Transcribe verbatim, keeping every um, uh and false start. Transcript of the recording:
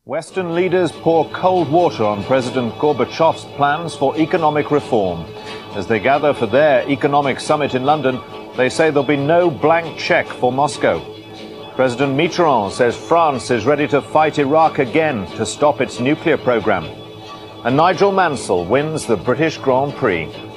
Western leaders pour cold water on President Gorbachev's plans for economic reform. As they gather for their economic summit in London, they say there'll be no blank check for Moscow. President Mitterrand says France is ready to fight Iraq again to stop its nuclear program. And Nigel Mansell wins the British Grand Prix.